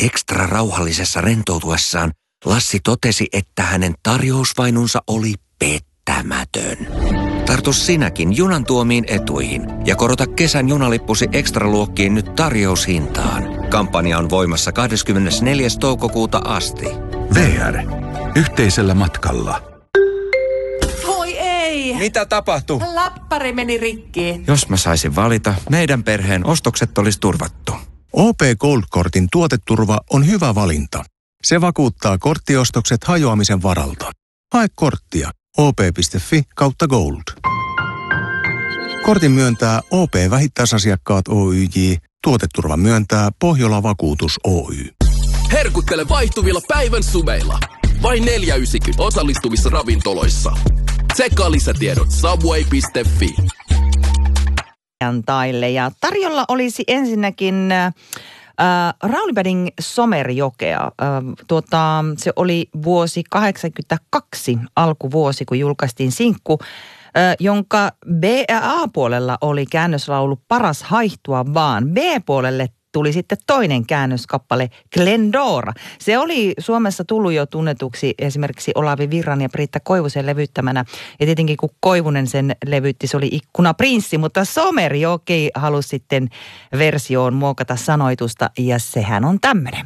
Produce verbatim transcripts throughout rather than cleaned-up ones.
ekstra rauhallisessa rentoutuessaan Lassi totesi, että hänen tarjousvainunsa oli pettämätön. Tartu sinäkin junan tuomiin etuihin ja korota kesän junalippusi ekstraluokkiin nyt tarjoushintaan. Kampanja on voimassa kahdeskymmenesneljäs toukokuuta asti. V R. Yhteisellä matkalla. Voi ei! Mitä tapahtui? Läppäri meni rikki. Jos mä saisin valita, meidän perheen ostokset olisi turvattu. O P Gold-kortin tuoteturva on hyvä valinta. Se vakuuttaa korttiostokset hajoamisen varalta. Hae korttia o p piste f i kautta gold. Kortin myöntää O P Vähittäisasiakkaat Oyj. Tuoteturva myöntää Pohjola Vakuutus Oy. Herkuttele vaihtuvilla päivän sumeilla. Vain neljä yhdeksänkymmentä osallistuvissa ravintoloissa. Tsekkaa lisätiedot subway piste f i. Ja tarjolla olisi ensinnäkin äh, Rauli Bading Somerjokea. Äh, tuota, se oli vuosi kahdeksankymmentäkaksi alkuvuosi, kun julkaistiin sinkku, äh, jonka B- ja A-puolella oli käännöslaulu Paras haihtua vaan. B-puolelle tuli sitten toinen käännöskappale Glendora. Se oli Suomessa tullut jo tunnetuksi esimerkiksi Olavi Virran ja Britta Koivusen levyttämänä. Ja tietenkin kun Koivunen sen levytti, se oli Ikkuna-prinssi, mutta Somerjoki halusi sitten versioon muokata sanoitusta ja sehän on tämmöinen.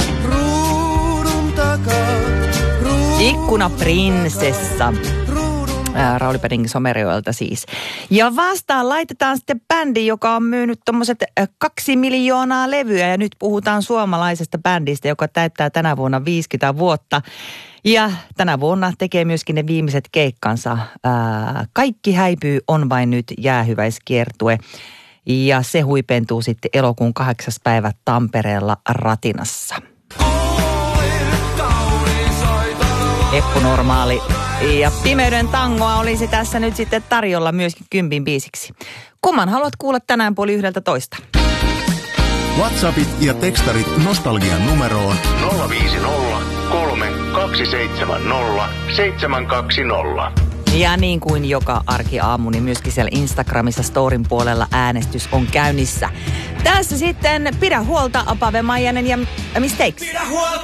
Ikkuna-prinsessa. Rauli Bading Somerjoelta siis. Ja vastaan laitetaan sitten bändi, joka on myynyt tommoset kaksi miljoonaa levyä. Ja nyt puhutaan suomalaisesta bändistä, joka täyttää tänä vuonna viisikymmentä vuotta. Ja tänä vuonna tekee myöskin ne viimeiset keikkansa. Ää, kaikki häipyy, on vain nyt jäähyväiskiertue. Ja se huipentuu sitten elokuun kahdeksas päivä Tampereella Ratinassa. Eppu Normaali ja Pimeyden tangoa olisi tässä nyt sitten tarjolla myöskin kympin biisiksi. Kumman haluat kuulla tänään puoli yhdeltä toista? WhatsAppit ja tekstarit nostalgian numeroon nolla viisi nolla kolme kaksi seitsemän nolla seitsemän kaksi nolla. Ja niin kuin joka arkiaamu, niin myöskin siellä Instagramissa storin puolella äänestys on käynnissä. Tässä sitten Pidä huolta, Pave Maijanen ja Mistakes. Pidä huolta!